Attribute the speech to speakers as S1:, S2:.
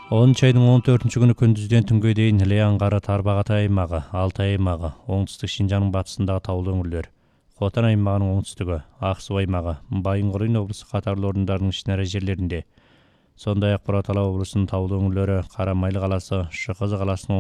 S1: 10 айдың 14 күні күндізден түнге дейін Іле аңғары Тарбағатай аймағы, Алтай аймағы, оңтүстік Шинжаңның батысындағы таулы өңірлер, Хотан аймағының оңтүстігі, Ақсу аймағы, Байынқорын облысы қатарлы орындардың ішінара жерлерінде, сондай-ақ Бұратала облысының таулы өңірлері, Қарамайлы қаласы, Шықызы қаласының